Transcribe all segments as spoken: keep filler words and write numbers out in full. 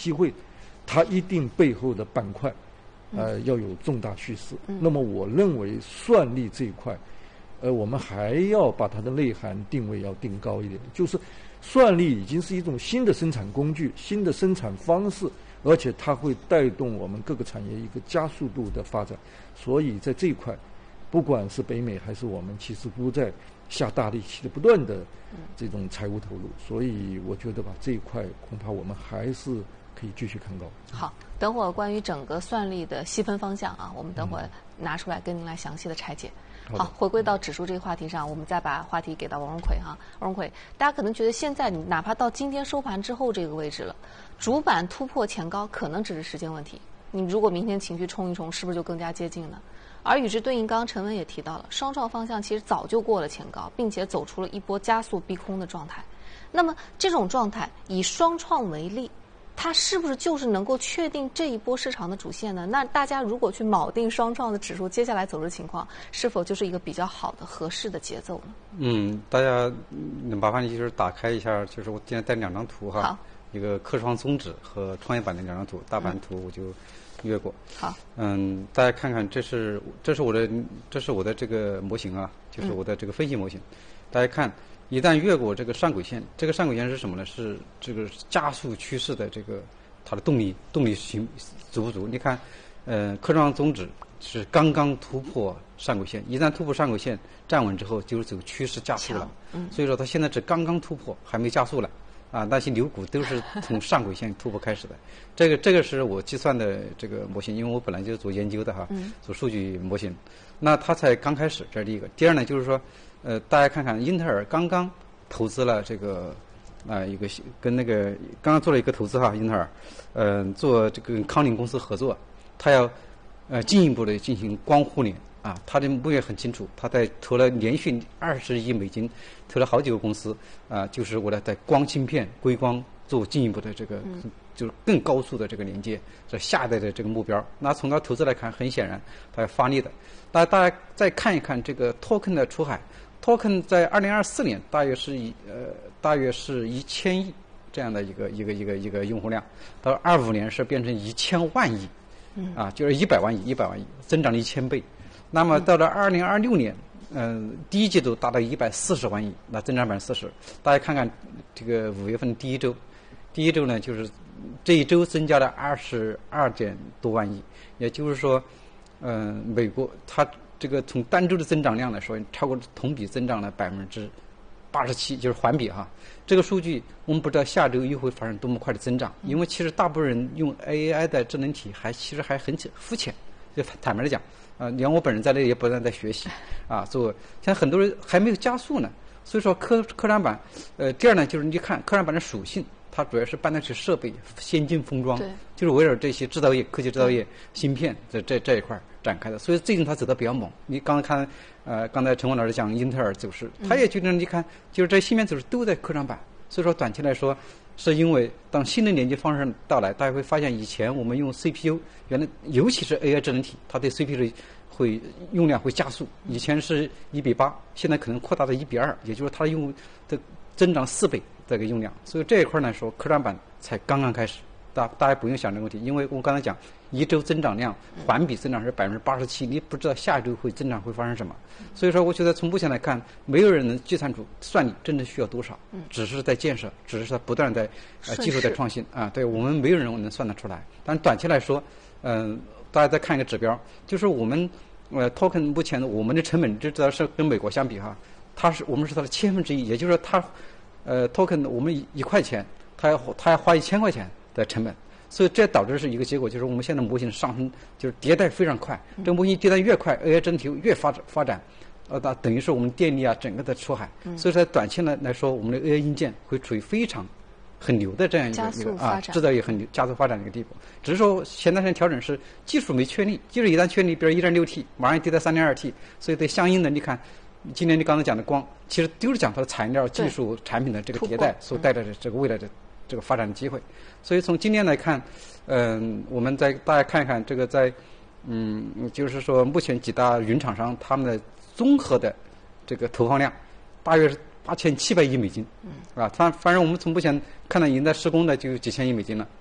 机会，它一定背后的板块，呃，要有重大叙事。 嗯、 那么我认为算力这一块，呃，我们还要把它的内涵定位要定高一点，就是算力已经是一种新的生产工具、新的生产方式，而且它会带动我们各个产业一个加速度的发展。所以在这一块，不管是北美还是我们，其实都在下大力气的不断的这种财务投入。所以我觉得吧，这一块恐怕我们还是可以继续看高。 好，等会儿关于整个算力的细分方向啊，我们等会儿拿出来跟您来详细的拆解。好，回归到指数这个话题上，我们再把话题给到王荣奎哈。王荣奎，大家可能觉得现在你哪怕到今天收盘之后这个位置了，主板突破前高可能只是时间问题。你如果明天情绪冲一冲，是不是就更加接近了？而与之对应，刚刚陈文也提到了，双创方向其实早就过了前高，并且走出了一波加速逼空的状态。那么这种状态，以双创为例，它是不是就是能够确定这一波市场的主线呢？那大家如果去锚定双创的指数接下来走势情况，是否就是一个比较好的合适的节奏呢？ 嗯，大家麻烦你就是打开一下，就是我今天带两张图哈， 好， 一个科创综指和创业板的两张图，大盘图我就越过。 好， 嗯，大家看看，这是这是我的这是我的这个模型啊，就是我的这个分析模型。嗯、大家看，一旦越过这个上轨线，这个上轨线是什么呢？是这个加速趋势的这个它的动力动力行足不足？你看，呃，科创综指是刚刚突破上轨线，一旦突破上轨线站稳之后，就是走趋势加速了。 嗯， 所以说它现在只刚刚突破，还没加速了。啊，那些牛股都是从上轨线突破开始的，这个这个是我计算的这个模型，因为我本来就是做研究的哈， 嗯、 做数据模型，那它才刚开始，这是第一个。第二呢，就是说，呃，大家看看英特尔刚刚投资了这个啊、呃、一个跟那个刚刚做了一个投资哈，英特尔，嗯、呃，做这个跟康宁公司合作，它要呃进一步的进行光互联。啊，他的目标很清楚，他在投了连续二十亿美金，投了好几个公司，啊，就是为了在光芯片、硅光做进一步的这个， 嗯、 就是更高速的这个连接，这下一代的这个目标。那从他投资来看，很显然他要发力的。大家大家再看一看这个 token 的出海 ，token 在二零二四年大约是一呃大约是一千亿这样的一个一个一个一个用户量，到二五年是变成一千万亿， 嗯、 啊，就是一百万亿，一百万亿，增长了一千倍。那么到了二零二六年，嗯、呃，第一季度达到一百四十万亿，那增长百分之四十。大家看看这个五月份第一周，第一周呢就是这一周增加了二十二点多万亿，也就是说，嗯、呃，美国它这个从单周的增长量来说，超过同比增长了百分之八十七，就是环比哈。这个数据我们不知道下周又会发生多么快的增长，因为其实大部分人用 A I 的智能体还其实还很肤浅，就坦白来讲。啊，你看我本人在这里也不断在学习，啊，做现在很多人还没有加速呢，所以说科科创板，呃，第二呢就是你看科创板的属性，它主要是半导体设备、先进封装，就是围绕这些制造业、科技制造业、芯片这这这一块展开的，所以最近它走得比较猛。你刚才看，呃，刚才陈光老师讲英特尔走势，他也觉得你看，就是这芯片走势都在科创板，所以说短期来说。是因为当新的连接方式到来，大家会发现以前我们用 C P U， 原来尤其是 A I 智能体，它对 C P U 会用量会加速。以前是一比八，现在可能扩大到一比二，也就是它用的增长四倍这个用量。所以这一块来说，科创板才刚刚开始，大大家不用想这个问题，因为我刚才讲一周增长量环比增长是百分之八十七，你不知道下一周会增长会发生什么。所以说，我觉得从目前来看，没有人能计算出算力真的需要多少，只是在建设，只是在不断在呃技术在创新啊。对我们没有人能算得出来。但短期来说，嗯、呃，大家再看一个指标，就是我们呃 token 目前的我们的成本，就知道是跟美国相比哈，它是我们是它的千分之一，也就是说它呃 token 我们一块钱，它要它要花一千块钱的成本。所以这导致是一个结果，就是我们现在模型上升，就是迭代非常快。这个模型迭代越快 ，A I 整体越发展发展，呃，那等于是我们电力啊整个的出海。所以在短期呢来说，我们的 A I 硬件会处于非常很牛的这样一个一个啊制造业很牛加速发展的一个地步。只是说前段时间调整是技术没确立，技术一旦确立，比如一点六 T， 马上迭代三点二 T， 所以对相应的你看，今年你刚才讲的光，其实都是讲它的材料、技术、产品的这个迭代所带来的这个未来的。这个发展的机会，所以从今天来看，嗯、呃，我们再大家看一看这个在，嗯，就是说目前几大云厂商他们的综合的这个投放量，大约是八千七百亿美金，嗯，啊，反反正我们从目前看到已经在施工的就有几千亿美金了，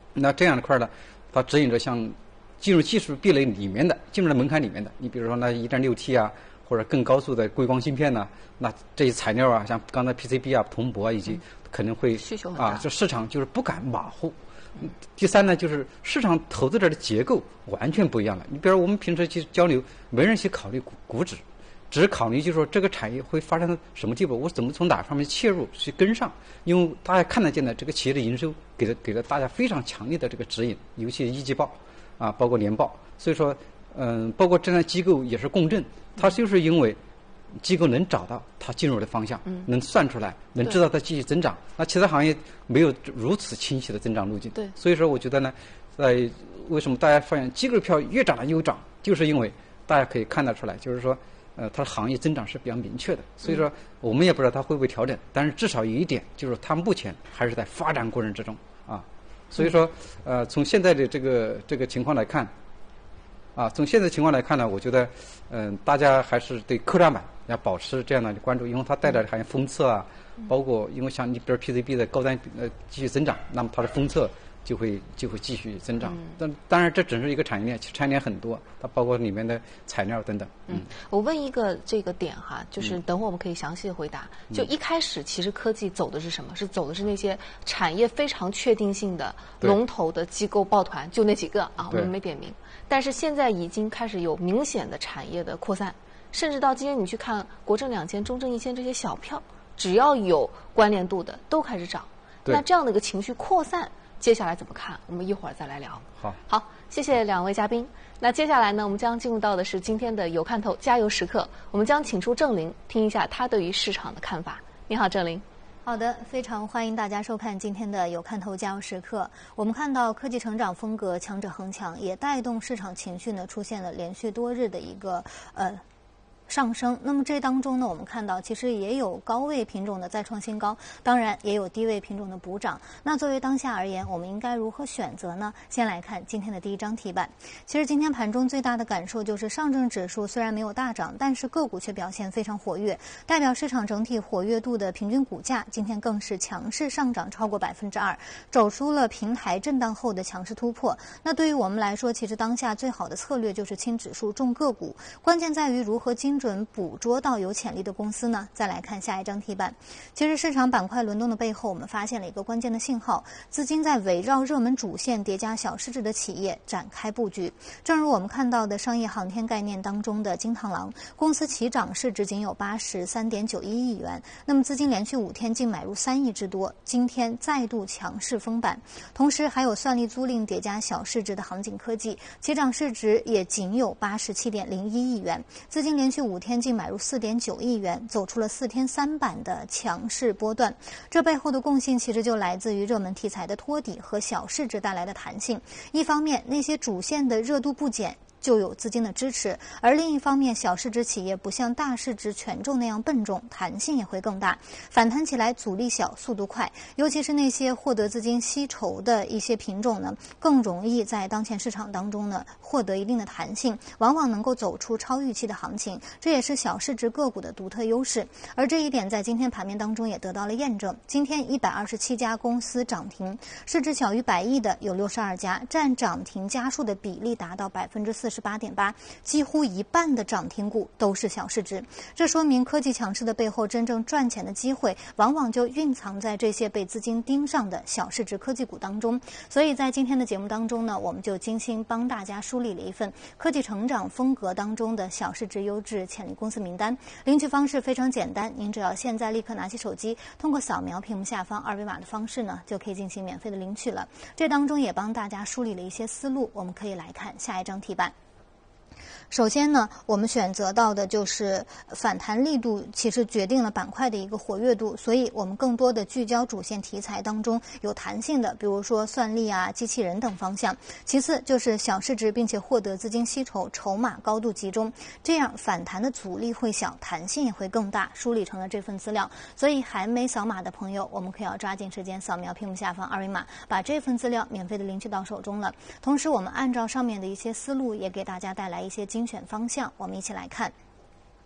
那这样的块呢，它指引着像进入技术壁垒里面的、进入了门槛里面的，你比如说那 一点六 T 啊，或者更高速的硅光芯片呢、啊，那这些材料啊，像刚才 P C B 啊、铜箔啊，以及可能会需求很大啊，这市场就是不敢马虎。第三呢，就是市场投资者的结构完全不一样了。你比如我们平时去交流，没人去考虑股股指，只是考虑就是说这个产业会发展到什么地步，我怎么从哪方面切入去跟上。因为大家看得见的这个企业的营收，给了给了大家非常强烈的这个指引，尤其是一季报啊，包括年报。所以说，嗯，包括这样机构也是共振，它就是因为机构能找到它进入的方向， 嗯、 能算出来，能知道它继续增长。那其他行业没有如此清晰的增长路径。 对， 所以说我觉得呢，在为什么大家发现机构票越涨越涨，就是因为大家可以看得出来，就是说，呃，它的行业增长是比较明确的。所以说，我们也不知道它会不会调整，但是至少有一点，就是它目前还是在发展过程之中啊。所以说，呃，从现在的这个这个情况来看。啊，从现在情况来看呢，我觉得，嗯、呃，大家还是对科创板要保持这样的关注，因为它带来的还有封测啊，包括因为像你比如 P C B 的高端呃继续增长，那么它的封测就会就会继续增长。但当然这只是一个产业链，产业链很多，它包括里面的材料等等。 嗯，我问一个这个点哈，就是等会我们可以详细的回答。嗯、就一开始其实科技走的是什么？是走的是那些产业非常确定性的龙头的机构抱团，就那几个啊，我们没点名。但是现在已经开始有明显的产业的扩散，甚至到今天你去看国证两千、中证一千这些小票，只要有关联度的都开始涨。那这样的一个情绪扩散，接下来怎么看？我们一会儿再来聊。 好， 好，谢谢两位嘉宾。那接下来呢，我们将进入到的是今天的有看头加油时刻，我们将请出郑林，听一下他对于市场的看法。你好，郑林。 好的，非常欢迎大家收看今天的有看头加油时刻。我们看到科技成长风格强者恒强，也带动市场情绪呢出现了连续多日的一个呃上升。那么这当中呢，我们看到其实也有高位品种的再创新高，当然也有低位品种的补涨。那作为当下而言，我们应该如何选择呢？先来看今天的第一张题板。其实今天盘中最大的感受就是上证指数虽然没有大涨，但是个股却表现非常活跃，代表市场整体活跃度的平均股价今天更是强势上涨超过百分之二，走出了平台震荡后的强势突破。那对于我们来说，其实当下最好的策略就是轻指数重个股，关键在于如何精准捕捉到有潜力的公司呢？再来看下一张题板。其实市场板块轮动的背后，我们发现了一个关键的信号，资金在围绕热门主线叠加小市值的企业展开布局。正如我们看到的商业航天概念当中的金螳螂公司起涨市值仅有八十三点九一亿元，那么资金连续五天净买入三亿之多，今天再度强势封板。同时还有算力租赁叠加小市值的航景科技，起涨市值也仅有八十七点零一亿元，资金连续五天净买入四点九亿元，走出了四天三板的强势波段。这背后的共性其实就来自于热门题材的托底和小市值带来的弹性。一方面，那些主线的热度不减，就有资金的支持，而另一方面，小市值企业不像大市值权重那样笨重，弹性也会更大，反弹起来阻力小，速度快。尤其是那些获得资金吸筹的一些品种呢，更容易在当前市场当中呢获得一定的弹性，往往能够走出超预期的行情，这也是小市值个股的独特优势。而这一点在今天盘面当中也得到了验证。今天一百二十七家公司涨停，市值小于百亿的有六十二家，占涨停家数的比例达到百分之四十八点八，几乎一半的涨停股都是小市值。这说明科技强势的背后，真正赚钱的机会往往就蕴藏在这些被资金盯上的小市值科技股当中。所以在今天的节目当中呢，我们就精心帮大家梳理了一份科技成长风格当中的小市值优质潜力公司名单。领取方式非常简单，您只要现在立刻拿起手机，通过扫描屏幕下方二维码的方式呢，就可以进行免费的领取了。这当中也帮大家梳理了一些思路，我们可以来看下一张题板。首先呢，我们选择到的就是反弹力度，其实决定了板块的一个活跃度，所以我们更多的聚焦主线题材当中有弹性的，比如说算力啊、机器人等方向。其次就是小市值并且获得资金吸筹，筹码高度集中，这样反弹的阻力会小，弹性也会更大，梳理成了这份资料。所以还没扫码的朋友，我们可以要抓紧时间扫描屏幕下方二维码，把这份资料免费的领取到手中了。同时我们按照上面的一些思路，也给大家带来一些精选方向，我们一起来看。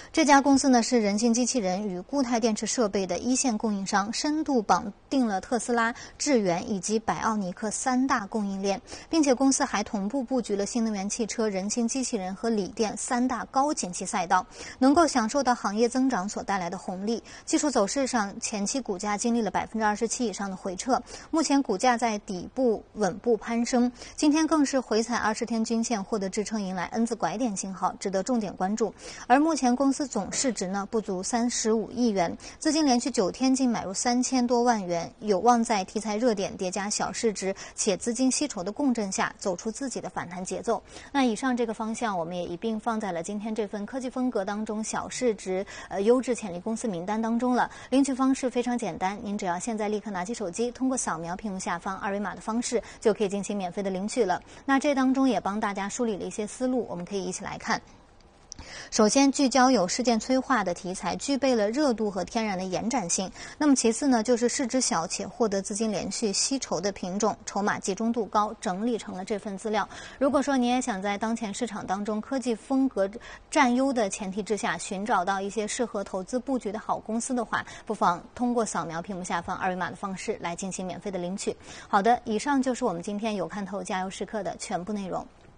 这家公司呢是人形机器人与固态电池设备的一线供应商，深度绑定了特斯拉、智源以及百奥尼克三大供应链，并且公司还同步布局了新能源汽车、人形机器人和锂电三大高景气赛道，能够享受到行业增长所带来的红利。技术走势上，前期股价经历了百分之二十七以上的回撤，目前股价在底部稳步攀升，今天更是回踩二十天均线获得支撑，迎来 N 字拐点信号，值得重点关注。而目前公司总市值呢不足三十五亿元，资金连续九天净买入三千多万元，有望在题材热点叠加小市值且资金吸筹的共振下，走出自己的反弹节奏。那以上这个方向，我们也一并放在了今天这份科技风格当中小市值呃优质潜力公司名单当中了。领取方式非常简单，您只要现在立刻拿起手机，通过扫描屏幕下方二维码的方式，就可以进行免费的领取了。那这当中也帮大家梳理了一些思路，我们可以一起来看。首先，聚焦有事件催化的题材，具备了热度和天然的延展性。那么其次呢，就是市值小且获得资金连续吸筹的品种，筹码集中度高，整理成了这份资料。如果说你也想在当前市场当中科技风格占优的前提之下，寻找到一些适合投资布局的好公司的话，不妨通过扫描屏幕下方二维码的方式来进行免费的领取。好的，以上就是我们今天有看透加油时刻的全部内容。